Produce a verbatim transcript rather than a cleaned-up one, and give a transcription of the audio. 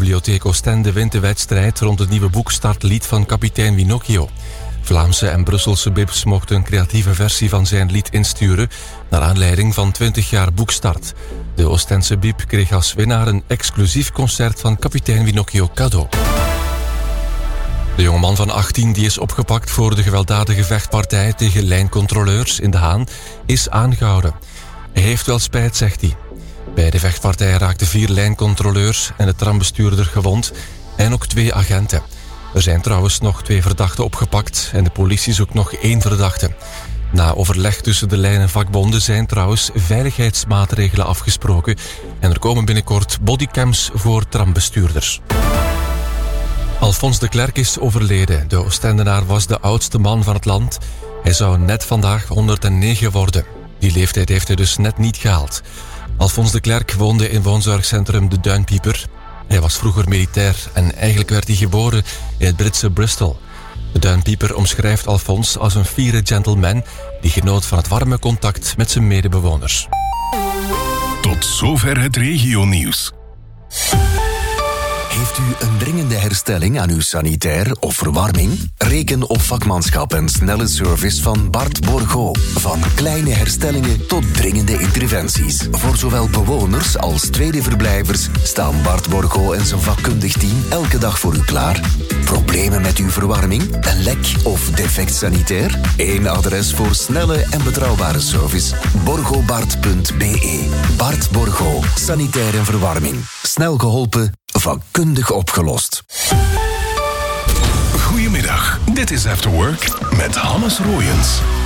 Bibliotheek Oostende wint de wedstrijd rond het nieuwe boek Startlied van kapitein Winocchio. Vlaamse en Brusselse bibs mochten een creatieve versie van zijn lied insturen naar aanleiding van twintig jaar boekstart. De Oostense bib kreeg als winnaar een exclusief concert van kapitein Winocchio cadeau. De jongeman van achttien die is opgepakt voor de gewelddadige vechtpartij tegen lijncontroleurs in De Haan is aangehouden. Hij heeft wel spijt, zegt hij. Bij de vechtpartij raakten vier lijncontroleurs en de trambestuurder gewond en ook twee agenten. Er zijn trouwens nog twee verdachten opgepakt en de politie zoekt nog één verdachte. Na overleg tussen de lijn en vakbonden zijn trouwens veiligheidsmaatregelen afgesproken en er komen binnenkort bodycams voor trambestuurders. Alfons de Klerk is overleden. De Oostendenaar was de oudste man van het land. Hij zou net vandaag honderdnegen worden. Die leeftijd heeft hij dus net niet gehaald. Alfons de Klerk woonde in woonzorgcentrum De Duinpieper. Hij was vroeger militair en eigenlijk werd hij geboren in het Britse Bristol. De Duinpieper omschrijft Alfons als een fiere gentleman die genoot van het warme contact met zijn medebewoners. Tot zover het regionieuws. Heeft u een dringende herstelling aan uw sanitair of verwarming? Reken op vakmanschap en snelle service van Bart Borgo. Van kleine herstellingen tot dringende interventies. Voor zowel bewoners als tweede verblijvers staan Bart Borgo en zijn vakkundig team elke dag voor u klaar. Problemen met uw verwarming? Een lek of defect sanitair? Eén adres voor snelle en betrouwbare service. borgobart punt b e. Bart Borgo. Sanitair en verwarming. Snel geholpen, vakkundig opgelost. Goedemiddag, dit is After Work met Hannes Royens.